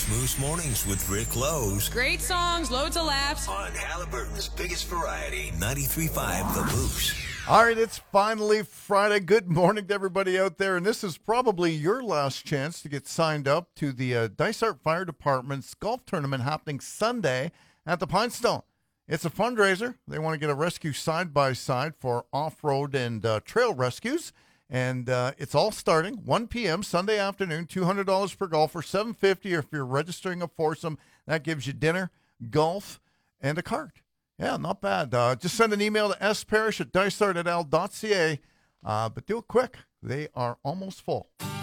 Moose Mornings with Rick Lowe's Great songs, loads of laughs. on Halliburton's biggest variety, 93.5 The Moose. All right, it's finally Friday. Good morning to everybody out there. And this is probably your last chance to get signed up to the Dysart Fire Department's golf tournament happening Sunday at the Pinestone. It's a fundraiser. They want to get a rescue side-by-side for off-road and trail rescues. And it's all starting 1 p.m. Sunday afternoon, $200 per golfer, $750 if you're registering a foursome. That gives you dinner, golf, and a cart. Yeah, not bad. Just send an email to sparish@dysart@al.ca, but do it quick. They are almost full.